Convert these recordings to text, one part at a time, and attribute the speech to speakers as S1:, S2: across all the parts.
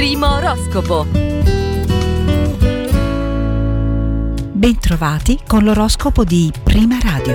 S1: Primo oroscopo.
S2: Bentrovati con l'oroscopo di Prima Radio.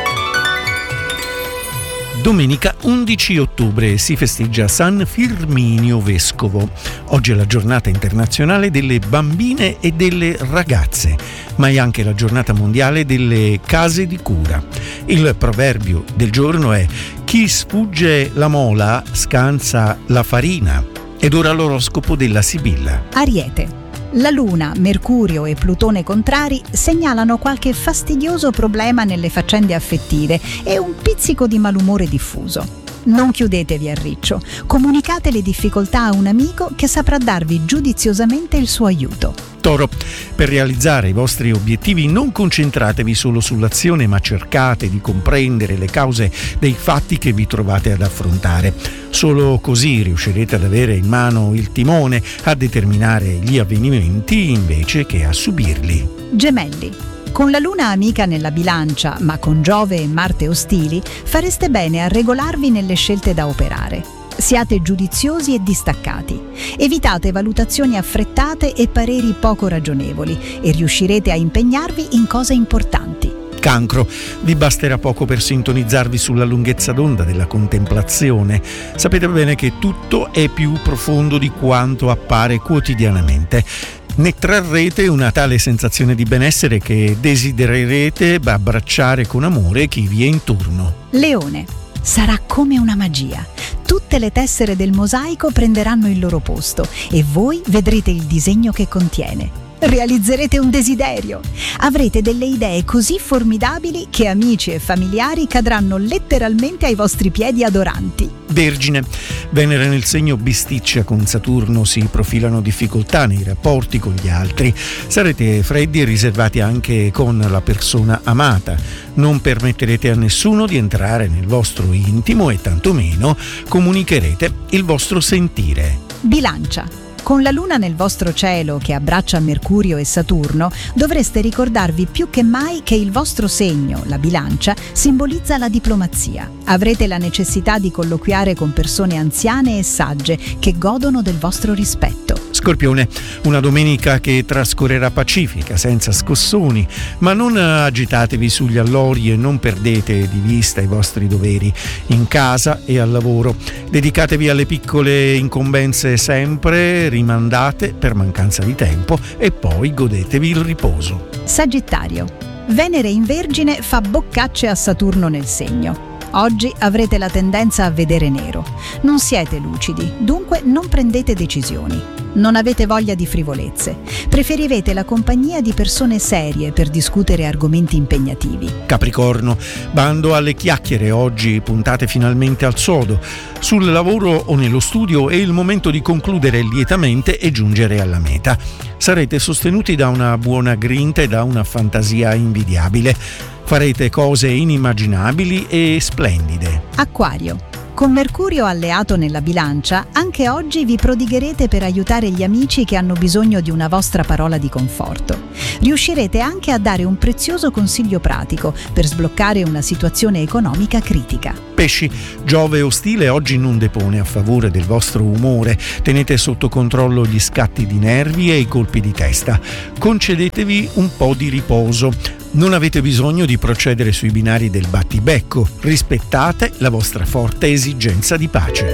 S3: Domenica 11 ottobre si festeggia San Firminio Vescovo. Oggi è la giornata internazionale delle bambine e delle ragazze, ma è anche la giornata mondiale delle case di cura. Il proverbio del giorno è: chi sfugge la mola scansa la farina. Ed ora l'oroscopo della Sibilla.
S2: Ariete. La Luna, Mercurio e Plutone contrari segnalano qualche fastidioso problema nelle faccende affettive e un pizzico di malumore diffuso. Non chiudetevi a riccio, comunicate le difficoltà a un amico che saprà darvi giudiziosamente il suo aiuto.
S3: Toro, per realizzare i vostri obiettivi non concentratevi solo sull'azione, ma cercate di comprendere le cause dei fatti che vi trovate ad affrontare. Solo così riuscirete ad avere in mano il timone, a determinare gli avvenimenti invece che a subirli.
S2: Gemelli. Con la Luna amica nella Bilancia, ma con Giove e Marte ostili, fareste bene a regolarvi nelle scelte da operare. Siate giudiziosi e distaccati. Evitate valutazioni affrettate e pareri poco ragionevoli e riuscirete a impegnarvi in cose importanti.
S3: Cancro, vi basterà poco per sintonizzarvi sulla lunghezza d'onda della contemplazione. Sapete bene che tutto è più profondo di quanto appare quotidianamente. Ne trarrete una tale sensazione di benessere che desidererete abbracciare con amore chi vi è intorno.
S2: Leone. Sarà come una magia. Tutte le tessere del mosaico prenderanno il loro posto e voi vedrete il disegno che contiene. Realizzerete un desiderio. Avrete delle idee così formidabili che amici e familiari cadranno letteralmente ai vostri piedi adoranti.
S3: Vergine, Venere nel segno bisticcia con Saturno, si profilano difficoltà nei rapporti con gli altri. Sarete freddi e riservati anche con la persona amata. Non permetterete a nessuno di entrare nel vostro intimo e tantomeno comunicherete il vostro sentire.
S2: Bilancia. Con la Luna nel vostro cielo che abbraccia Mercurio e Saturno, dovreste ricordarvi più che mai che il vostro segno, la Bilancia, simbolizza la diplomazia. Avrete la necessità di colloquiare con persone anziane e sagge che godono del vostro rispetto.
S3: Scorpione, una domenica che trascorrerà pacifica, senza scossoni, ma non agitatevi sugli allori e non perdete di vista i vostri doveri in casa e al lavoro. Dedicatevi alle piccole incombenze sempre rimandate per mancanza di tempo e poi godetevi il riposo.
S2: Sagittario. Venere in Vergine fa boccacce a Saturno nel segno. Oggi avrete la tendenza a vedere nero. Non siete lucidi, dunque non prendete decisioni. Non avete voglia di frivolezze. Preferirete la compagnia di persone serie per discutere argomenti impegnativi.
S3: Capricorno, bando alle chiacchiere, oggi puntate finalmente al sodo. Sul lavoro o nello studio è il momento di concludere lietamente e giungere alla meta. Sarete sostenuti da una buona grinta e da una fantasia invidiabile. Farete cose inimmaginabili e splendide.
S2: Acquario. Con Mercurio alleato nella Bilancia, anche oggi vi prodigherete per aiutare gli amici che hanno bisogno di una vostra parola di conforto. Riuscirete anche a dare un prezioso consiglio pratico per sbloccare una situazione economica critica.
S3: Pesci, Giove ostile oggi non depone a favore del vostro umore. Tenete sotto controllo gli scatti di nervi e i colpi di testa. Concedetevi un po' di riposo. Non avete bisogno di procedere sui binari del battibecco. Rispettate la vostra forte esigenza di pace.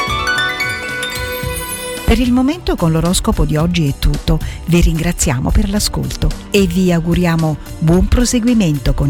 S2: Per il momento con l'oroscopo di oggi è tutto. Vi ringraziamo per l'ascolto e vi auguriamo buon proseguimento con